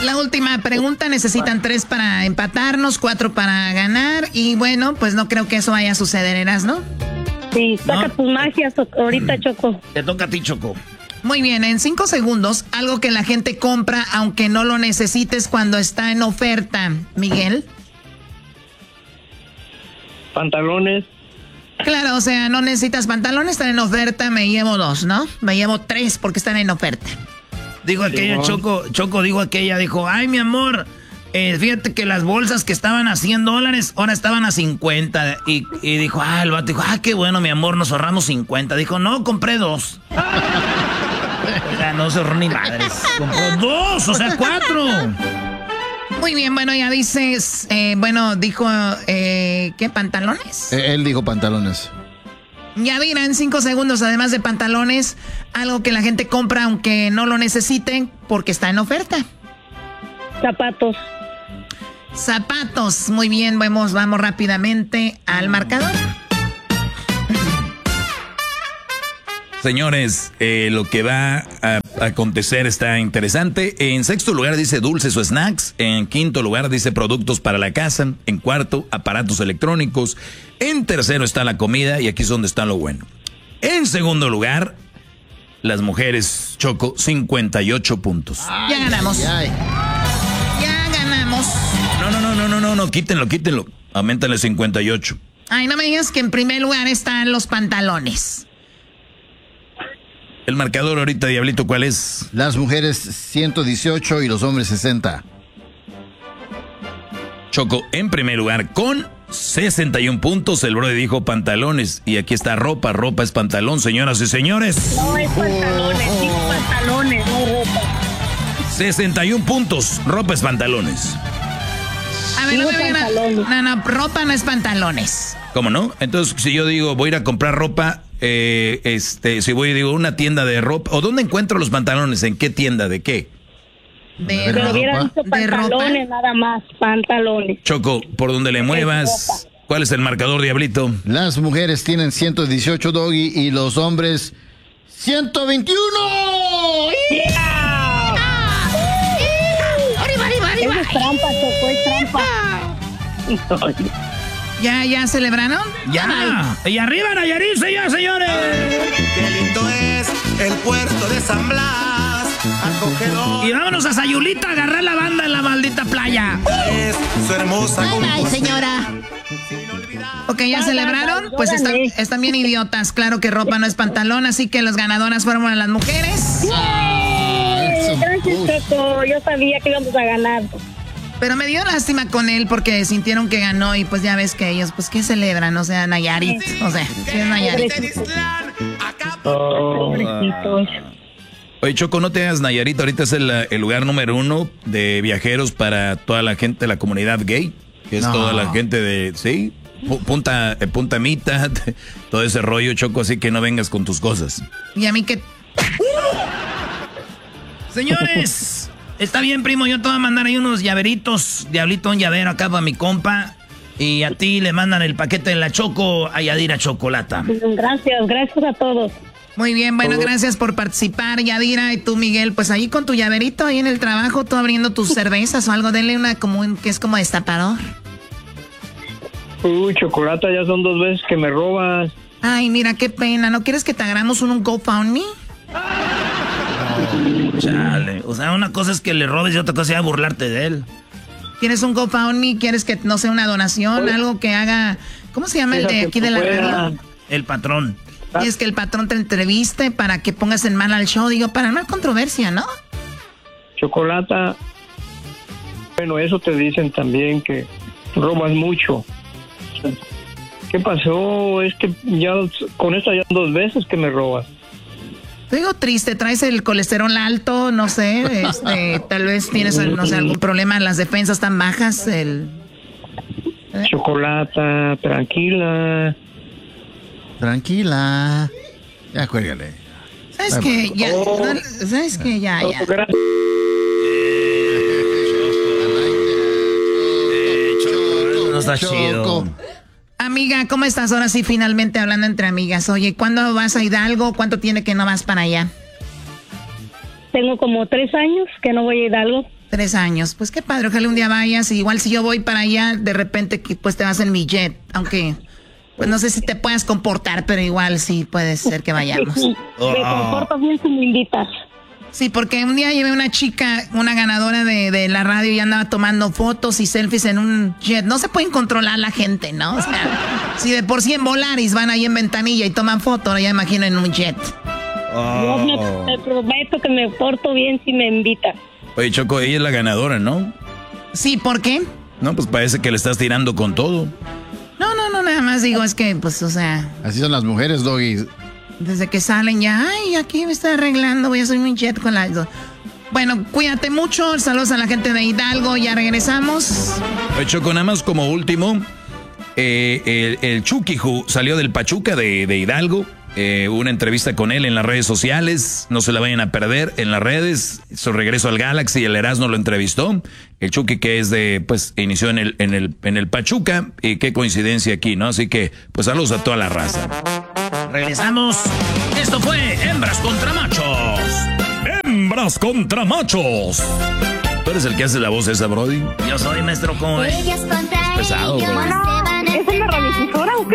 La última pregunta, necesitan 3 para empatarnos, 4 para ganar. Y bueno, pues no creo que eso vaya a suceder, ¿eras, no? Sí, saca tus magias ahorita, Choco. Te toca a ti, Choco. Muy bien, en 5 segundos, algo que la gente compra aunque no lo necesites cuando está en oferta. Miguel. Pantalones. Claro, o sea, no necesitas pantalones, están en oferta, me llevo 2, ¿no? Me llevo 3 porque están en oferta. Dijo aquella, Choco dijo aquella, dijo, ay, mi amor, fíjate que las bolsas que estaban a $100, ahora estaban a 50. Y dijo, el vato dijo, qué bueno, mi amor, nos ahorramos 50. Dijo, no, compré 2. O sea, no se ahorró ni madres. Compró 2, o sea, 4. Muy bien, bueno, ya dices, dijo, ¿qué, pantalones? Él dijo pantalones. Yadira, en 5 segundos, además de pantalones, algo que la gente compra aunque no lo necesiten porque está en oferta. Zapatos. Zapatos, muy bien, vamos rápidamente al marcador. Señores, lo que va a acontecer está interesante. En 6º lugar dice dulces o snacks. En 5º lugar dice productos para la casa. En 4º, aparatos electrónicos. En 3º está la comida y aquí es donde está lo bueno. En 2º lugar, las mujeres, Choco, 58 puntos. Ya ganamos. Ya ganamos. No, quítenlo. Auméntale 58. Ay, no me digas que en primer lugar están los pantalones. El marcador ahorita, Diablito, ¿cuál es? Las mujeres 118 y los hombres 60. Choco, en primer lugar, con 61 puntos, el brody dijo pantalones. Y aquí está ropa es pantalón, señoras y señores. No, es pantalones, digo pantalones, no ropa. 61 puntos, ropa es pantalones. A ver, no, ropa no es pantalones. ¿Cómo no? Entonces, si yo digo, voy a ir a comprar ropa, si voy y digo una tienda de ropa, ¿o dónde encuentro los pantalones? ¿En qué tienda? ¿De qué? De pantalones, nada más, pantalones. Choco, por donde le muevas, ¿cuál es el marcador, Diablito? Las mujeres tienen 118, Doggy, y los hombres 121. Eso es trampa, Choco, es trampa. ¿Ya celebraron? ¡Ya! ¡Y arriba Nayarit, señores! ¡Qué lindo es el puerto de San Blas! Acogedor. Y vámonos a Sayulita a agarrar la banda en la maldita playa. Es su hermosa Bye, señora. Ok, ¿ya celebraron? Pues están bien idiotas. Claro que ropa no es pantalón, así que las ganadoras fueron las mujeres. Gracias, Choco. Yo sabía que íbamos a ganar. Pero me dio lástima con él porque sintieron que ganó y pues ya ves que ellos, pues, ¿qué celebran? O sea, Nayarit. O sea, ¿qué es Nayarit? Oye, Choco, no te hagas Nayarit. Ahorita es el lugar número 1 de viajeros para toda la gente de la comunidad gay. Que es toda la gente de, ¿sí? Punta Mita, todo ese rollo, Choco. Así que no vengas con tus cosas. Y a mí que... Señores... Está bien, primo, yo te voy a mandar ahí unos llaveritos. Diablito, un llavero acá para mi compa. Y a ti le mandan el paquete de la Choco a Yadira Chocolata. Gracias a todos. Muy bien, bueno, gracias por participar, Yadira. Y tú, Miguel, pues ahí con tu llaverito, ahí en el trabajo, tú abriendo tus cervezas o algo, denle una que es como destapador. Chocolata, ya son 2 veces que me robas. Ay, mira, qué pena. ¿No quieres que te hagamos un GoFundMe? Chale, o sea, una cosa es que le robes y otra cosa es burlarte de él. ¿Quieres un GoFundMe? ¿Quieres que, no sé, una donación? Algo que haga... ¿Cómo se llama el de aquí de la radio? El patrón. Y es que el patrón te entreviste para que pongas en mal al show. Digo, para no hay controversia, ¿no? Chocolata. Bueno, eso te dicen también, que robas mucho. ¿Qué pasó? Es que ya con esta ya 2 veces que me robas. Te digo triste, traes el colesterol alto, no sé, tal vez tienes, no sé, algún problema, las defensas tan bajas, Chocolata, tranquila. Ya cuélgale. ¿Sabes qué? Ya, ¿sabes qué? Ya. No está chido. Amiga, ¿cómo estás? Ahora sí, finalmente hablando entre amigas. Oye, ¿cuándo vas a Hidalgo? ¿Cuánto tiene que no vas para allá? Tengo como 3 años que no voy a Hidalgo. 3 años. Pues qué padre, ojalá un día vayas. Igual si yo voy para allá, de repente pues te vas en mi jet. Aunque, pues no sé si te puedas comportar, pero igual sí puede ser que vayamos. Me comporto bien si me invitas. Sí, porque un día llevé una chica, una ganadora de la radio, y andaba tomando fotos y selfies en un jet. No se pueden controlar la gente, ¿no? O sea, si de por sí en Volaris van ahí en ventanilla y toman fotos, ya imagino en un jet. Yo me prometo que me porto bien si me invitas. Oye, Choco, ella es la ganadora, ¿no? Sí, ¿por qué? No, pues parece que le estás tirando con todo. No, nada más digo, es que, pues, o sea... Así son las mujeres, Doggy. Desde que salen ya, ay, aquí me estoy arreglando, voy a subir un jet con la... Bueno, cuídate mucho, saludos a la gente de Hidalgo, ya regresamos. Oye, Choco, nada más como último, el Chucky salió del Pachuca de Hidalgo. Hubo una entrevista con él en las redes sociales, no se la vayan a perder en las redes. Su regreso al Galaxy, el Erasmo lo entrevistó. El Chucky, que es inició en el Pachuca, y qué coincidencia aquí, ¿no? Así que, pues saludos a toda la raza. Regresamos. Esto fue Hembras contra Machos. Hembras contra Machos. ¿Tú eres el que hace la voz esa, Brody? Yo soy, maestro Cohen. Es pesado, bro. ¿Es una radiofusora o qué?